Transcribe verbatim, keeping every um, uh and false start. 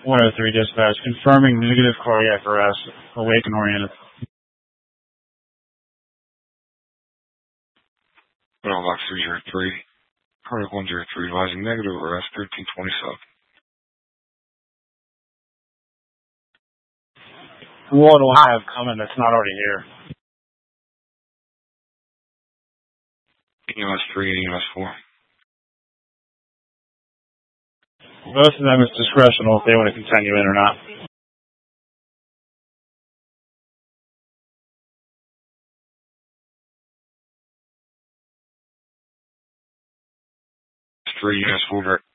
one oh three dispatch, confirming negative cardiac arrest, awake and oriented. Mailbox three zero three, cardiac one zero three, advising negative arrest thirteen twenty-seven. What do I have coming that's not already here? E M S three and E M S four. Most of them is discretional if they want to continue in or not. Three E M S four.